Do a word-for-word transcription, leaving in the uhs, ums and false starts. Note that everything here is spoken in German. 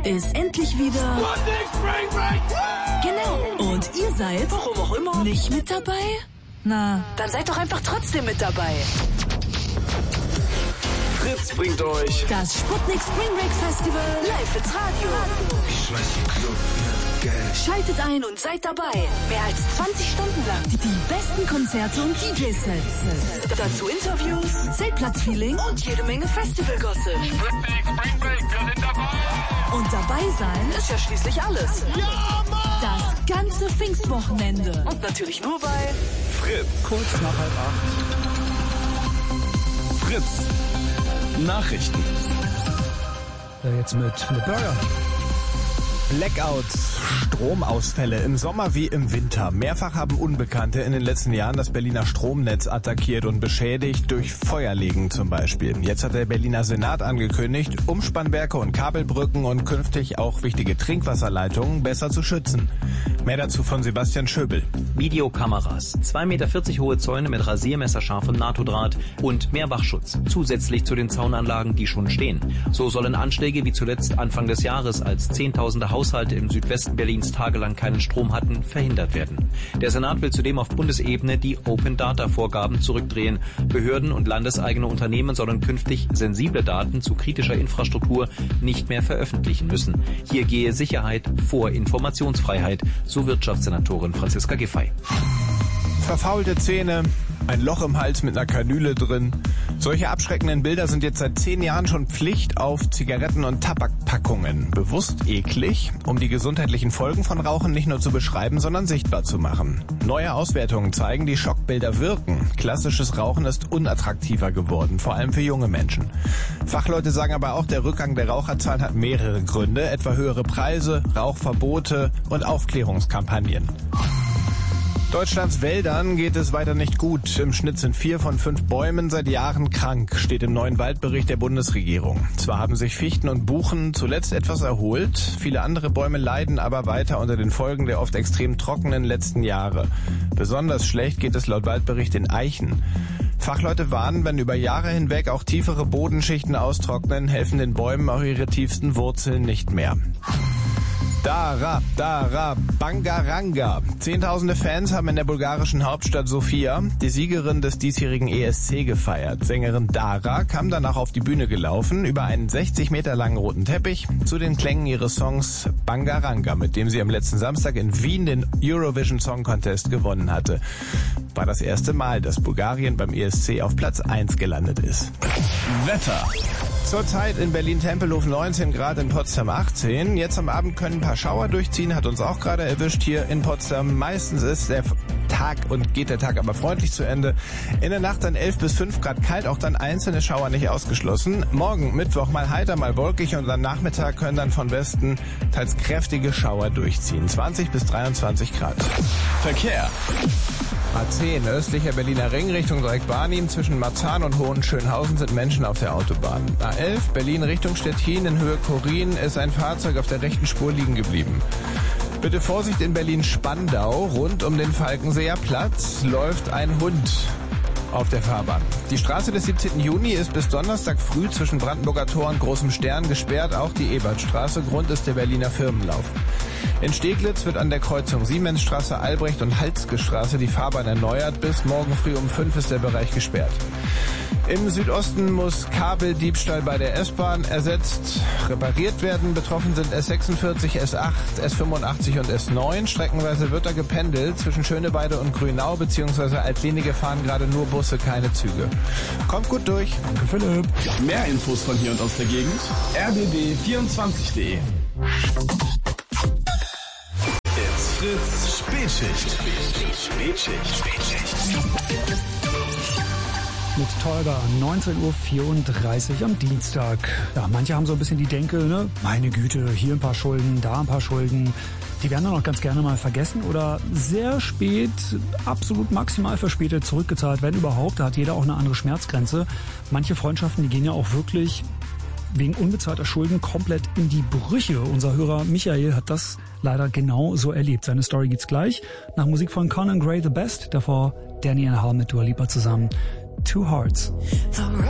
ist endlich wieder... Spring Break! Genau. Und ihr seid, warum auch immer, nicht mit dabei? Na, dann seid doch einfach trotzdem mit dabei. Fritz bringt euch das Sputnik Spring Break Festival live ins Radio. Ich schmeiß den Club mit Geld. Schaltet ein und seid dabei. Mehr als zwanzig Stunden lang. Die, die besten Konzerte und D J-Sets. Dazu Interviews, Zeltplatz-Feeling und jede Menge Festival-Gossip. Sputnik Spring Break, wir sind dabei. Und dabei sein ist ja schließlich alles. Ja, Mann! Das ganze Pfingstwochenende. Und natürlich nur bei Fritz. Kurz nach halb acht. Fritz. Nachrichten. Äh, jetzt mit Philipp Burger. Blackouts, Stromausfälle im Sommer wie im Winter. Mehrfach haben Unbekannte in den letzten Jahren das Berliner Stromnetz attackiert und beschädigt, durch Feuerlegen zum Beispiel. Jetzt hat der Berliner Senat angekündigt, Umspannwerke und Kabelbrücken und künftig auch wichtige Trinkwasserleitungen besser zu schützen. Mehr dazu von Sebastian Schöbel. Videokameras, zwei Meter vierzig hohe Zäune mit rasiermesserscharfem NATO-Draht und mehr Wachschutz, zusätzlich zu den Zaunanlagen, die schon stehen. So sollen Anschläge wie zuletzt Anfang des Jahres, als Zehntausende Haushalte im Südwesten Berlins tagelang keinen Strom hatten, verhindert werden. Der Senat will zudem auf Bundesebene die Open-Data-Vorgaben zurückdrehen. Behörden und landeseigene Unternehmen sollen künftig sensible Daten zu kritischer Infrastruktur nicht mehr veröffentlichen müssen. Hier gehe Sicherheit vor Informationsfreiheit, so Wirtschaftssenatorin Franziska Giffey. Verfaulte Zähne, ein Loch im Hals mit einer Kanüle drin. Solche abschreckenden Bilder sind jetzt seit zehn Jahren schon Pflicht auf Zigaretten- und Tabakpackungen. Bewusst eklig, um die gesundheitlichen Folgen von Rauchen nicht nur zu beschreiben, sondern sichtbar zu machen. Neue Auswertungen zeigen, die Schockbilder wirken. Klassisches Rauchen ist unattraktiver geworden, vor allem für junge Menschen. Fachleute sagen aber auch, der Rückgang der Raucherzahlen hat mehrere Gründe, etwa höhere Preise, Rauchverbote und Aufklärungskampagnen. Deutschlands Wäldern geht es weiter nicht gut. Im Schnitt sind vier von fünf Bäumen seit Jahren krank, steht im neuen Waldbericht der Bundesregierung. Zwar haben sich Fichten und Buchen zuletzt etwas erholt, viele andere Bäume leiden aber weiter unter den Folgen der oft extrem trockenen letzten Jahre. Besonders schlecht geht es laut Waldbericht den Eichen. Fachleute warnen, wenn über Jahre hinweg auch tiefere Bodenschichten austrocknen, helfen den Bäumen auch ihre tiefsten Wurzeln nicht mehr. Dara, Dara, Bangaranga. Zehntausende Fans haben in der bulgarischen Hauptstadt Sofia die Siegerin des diesjährigen E S C gefeiert. Sängerin Dara kam danach auf die Bühne gelaufen, über einen sechzig Meter langen roten Teppich, zu den Klängen ihres Songs Bangaranga, mit dem sie am letzten Samstag in Wien den Eurovision Song Contest gewonnen hatte. War das erste Mal, dass Bulgarien beim E S C auf Platz eins gelandet ist. Wetter. Zurzeit in Berlin-Tempelhof neunzehn Grad, in Potsdam achtzehn. Jetzt am Abend können ein paar Schauer durchziehen, hat uns auch gerade erwischt hier in Potsdam. Meistens ist der Tag und geht der Tag aber freundlich zu Ende. In der Nacht dann elf bis fünf Grad kalt, auch dann einzelne Schauer nicht ausgeschlossen. Morgen Mittwoch mal heiter, mal wolkig und am Nachmittag können dann von Westen teils kräftige Schauer durchziehen. zwanzig bis dreiundzwanzig Grad. Verkehr. A zehn, östlicher Berliner Ring Richtung Dreieck-Barnim. Zwischen Marzahn und Hohenschönhausen sind Menschen auf der Autobahn. A elf, Berlin Richtung Stettin in Höhe Korin, ist ein Fahrzeug auf der rechten Spur liegen geblieben. Bitte Vorsicht in Berlin-Spandau. Rund um den Falkenseer Platz läuft ein Hund auf der Fahrbahn. Die Straße des siebzehnten Juni ist bis Donnerstag früh zwischen Brandenburger Tor und Großem Stern gesperrt, auch die Ebertstraße. Grund ist der Berliner Firmenlauf. In Steglitz wird an der Kreuzung Siemensstraße, Albrecht und Halske Straße die Fahrbahn erneuert. Bis morgen früh um fünf ist der Bereich gesperrt. Im Südosten muss Kabeldiebstahl bei der S-Bahn ersetzt, repariert werden. Betroffen sind S sechsundvierzig, S acht, S fünfundachtzig und S neun. Streckenweise wird da gependelt zwischen Schöneweide und Grünau, beziehungsweise Altlinige fahren gerade nur Busse, keine Züge. Kommt gut durch. Danke, Philipp. Mehr Infos von hier und aus der Gegend. r b b vierundzwanzig punkt de. It's Fritz Spätschicht. Spätschicht. Spätschicht. Mit Tolga, neunzehn Uhr vierunddreißig am Dienstag. Ja, manche haben so ein bisschen die Denke, ne? Meine Güte, hier ein paar Schulden, da ein paar Schulden. Die werden dann auch ganz gerne mal vergessen oder sehr spät, absolut maximal verspätet zurückgezahlt werden überhaupt. Da hat jeder auch eine andere Schmerzgrenze. Manche Freundschaften, die gehen ja auch wirklich wegen unbezahlter Schulden komplett in die Brüche. Unser Hörer Michael hat das leider genau so erlebt. Seine Story gibt's gleich. Nach Musik von Conan Gray The Best, davor Danny and Hal mit Dua Lipa zusammen. Two Hearts.